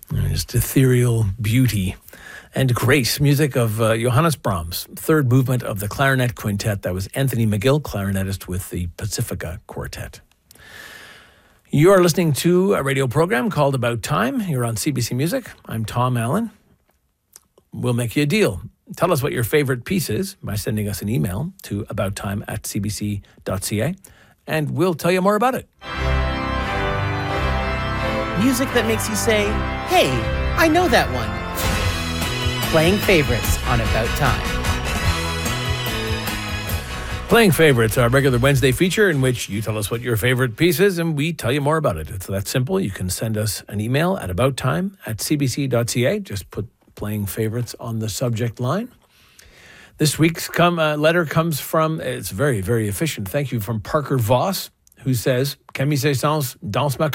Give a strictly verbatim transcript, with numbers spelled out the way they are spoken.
Just ethereal beauty and grace. Music of uh, Johannes Brahms, third movement of the clarinet quintet. That was Anthony McGill, clarinetist with the Pacifica Quartet. You are listening to a radio program called About Time. You're on C B C Music. I'm Tom Allen. We'll make you a deal. Tell us what your favorite piece is by sending us an email to abouttime at c b c dot c a, and we'll tell you more about it. Music that makes you say, hey, I know that one. Playing favorites on About Time. Playing Favorites, our regular Wednesday feature in which you tell us what your favorite piece is and we tell you more about it. It's that simple. You can send us an email at abouttime at c b c dot c a. Just put Playing Favorites on the subject line. This week's come, uh, letter comes from, it's very, very efficient. Thank you, from Parker Voss, who says, Camille Saint-Saëns, Danse ma